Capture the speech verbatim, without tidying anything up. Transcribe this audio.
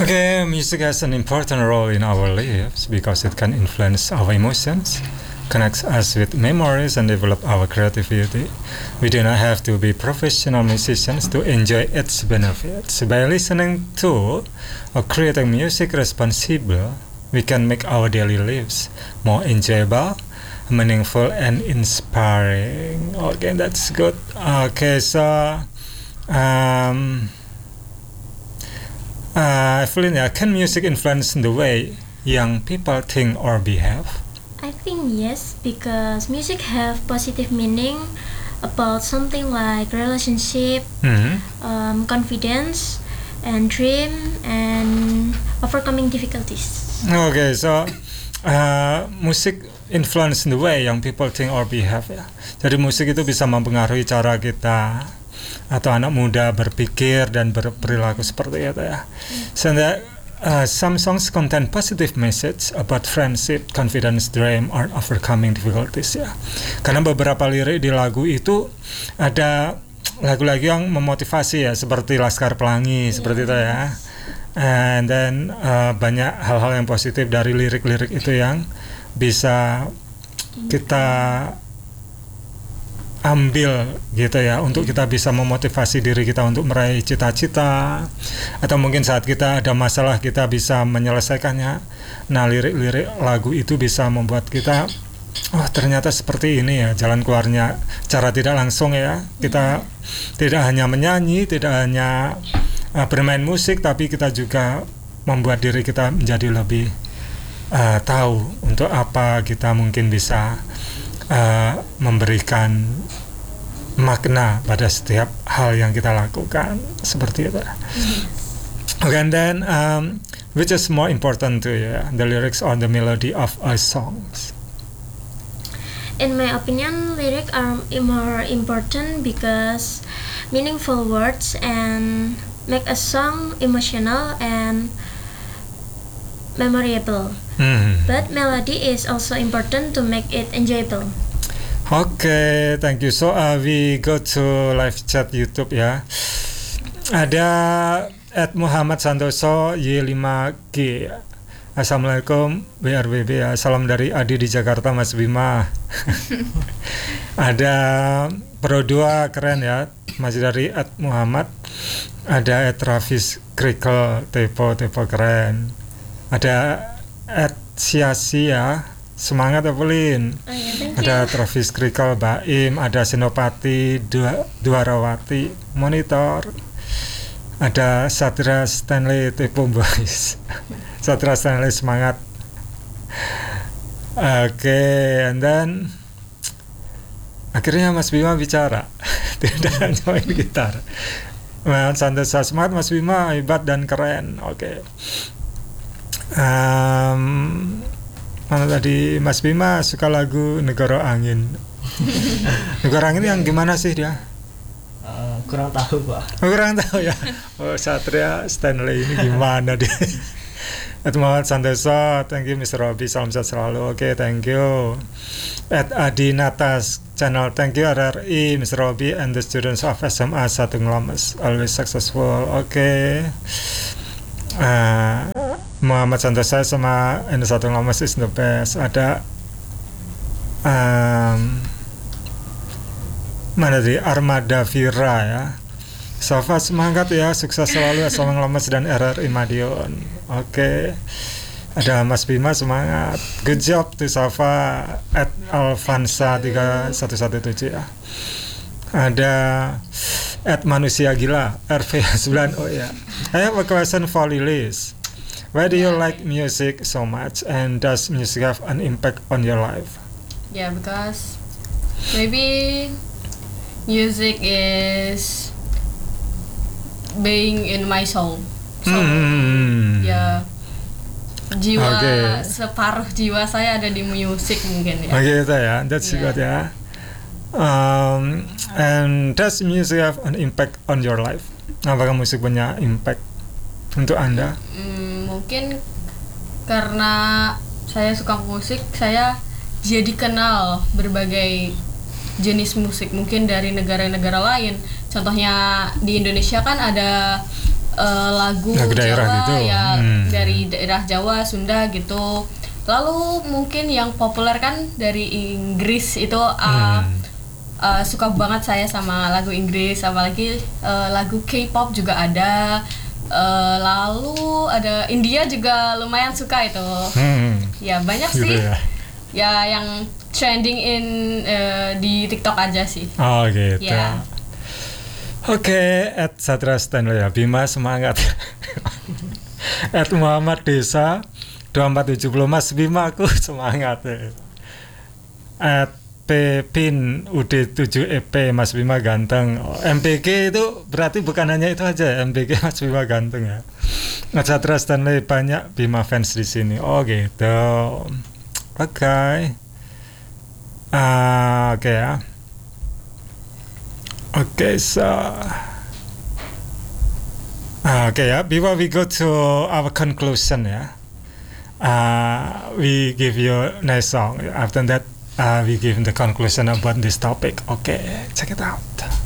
Okay, music has an important role in our lives because it can influence our emotions, connects us with memories, and develop our creativity. We do not have to be professional musicians to enjoy its benefits. By listening to or creating music responsible, we can make our daily lives more enjoyable, meaningful, and inspiring. Okay, that's good. Okay, so um, uh, Evelyn, yeah, can music influence the way young people think or behave? I think yes, because music have positive meaning about something like relationship, Mhm. um, confidence, and dream, and overcoming difficulties. Okay, so uh, musik influence the way young people think or behave ya. Jadi musik itu bisa mempengaruhi cara kita atau anak muda berpikir dan berperilaku seperti itu ya. So that, uh, some songs contain positive message about friendship, confidence, dream, or overcoming difficulties ya. Karena beberapa lirik di lagu itu ada lagu-lagu yang memotivasi ya, seperti Laskar Pelangi, yeah. Seperti itu ya. And then uh, banyak hal-hal yang positif dari lirik-lirik itu yang bisa kita ambil gitu ya, untuk kita bisa memotivasi diri kita untuk meraih cita-cita, atau mungkin saat kita ada masalah kita bisa menyelesaikannya. Nah, lirik-lirik lagu itu bisa membuat kita, oh ternyata seperti ini ya jalan keluarnya, cara tidak langsung ya. Kita tidak hanya menyanyi, tidak hanya uh, bermain musik, tapi kita juga membuat diri kita menjadi lebih uh, tahu untuk apa kita mungkin bisa Uh, memberikan makna pada setiap hal yang kita lakukan, seperti itu. Okay, and then um, which is more important to you, the lyrics or the melody of a songs? In my opinion, lyrics are more important because meaningful words and make a song emotional and memorable. Mm. But melody is also important to make it enjoyable. Okay, thank you. So uh, we go to live chat YouTube ya. Ada at Muhammad Santoso Y lima G. Assalamualaikum B R B B ya. Salam dari Adi di Jakarta, Mas Bima. Ada Pro dua keren ya. Masih dari at Muhammad. Ada at Travis Krikel Tepo Tepo keren. Ada at Siasi ya. Semangat Evelyn. Oh, yeah, ada Travis Krikel Baim, ada Senopati Dua Duarawati Monitor, ada Satria Stanley Tepo Boys. Satria Stanley semangat. Oke, okay, and then akhirnya Mas Bima bicara. Tidak hanya main gitar. Mas Santosa semangat Mas Bima, hebat dan keren. Oke. Okay. Um, Mana tadi Mas Bima suka lagu Negara Angin. Negara Angin yang gimana sih dia? Uh, kurang tahu Pak. Oh, kurang tahu ya. Oh, Satria Stanley ini gimana dia? At Muhammad Santoso, thank you Mister Robi, salam sehat selalu. Oke, okay, thank you. At Adi Natas channel, thank you R R I, Mister Robi and the students of S M A Satu Ngelames, always successful. Oke. Okay. Uh, Muhammad Santosa sama N satu Ngelames is the best. Ada um, mana di Armada Vira ya. Safa semangat ya, sukses selalu S M A Ngelames dan R R I Madiun. Oke. Okay. Ada Mas Bima semangat. Good job tuh Safa at Alvansa tiga satu satu tujuh ya. Ada at Manusia Gila R V sembilan. Oh ya. I have a question for Lilis. Why do you like music so much, and does music have an impact on your life? Yeah, because maybe music is being in my soul. So, hmm. ya jiwa okay. separuh jiwa saya ada di musik mungkin ya. Oke okay, itu ya, that's yeah. good ya. Um, and does music have an impact on your life? Apakah musik punya impact untuk Anda? Hmm, mungkin karena saya suka musik, saya jadi kenal berbagai jenis musik mungkin dari negara-negara lain. Contohnya di Indonesia kan ada uh, lagu, Lagu daerah Jawa gitu. ya Hmm. dari daerah Jawa, Sunda gitu. Lalu mungkin yang populer kan dari Inggris itu uh, Hmm. uh, suka banget saya sama lagu Inggris, apalagi uh, lagu K-pop juga ada. Uh, lalu ada India juga lumayan suka itu. Hmm. Ya banyak Gitu sih. ya. Ya yang trending in uh, di TikTok aja sih. Oh gitu. Ya. Oke, at Satria Stanley ya, Bima semangat. At Muhammad Desa dua empat tujuh nol, Mas Bima aku semangat. At Pepin U D tujuh E P, Mas Bima ganteng. Oh, M P G itu berarti bukan hanya itu aja, M P G Mas Bima ganteng ya. At Satria Stanley banyak Bima fans di sini. Oh gitu. Oke. Okay. Ah, oke okay, ya. Okay, so uh, okay, yeah. Before we go to our conclusion, yeah, uh, we give you nice song. After that, uh, we give the conclusion about this topic. Okay, check it out.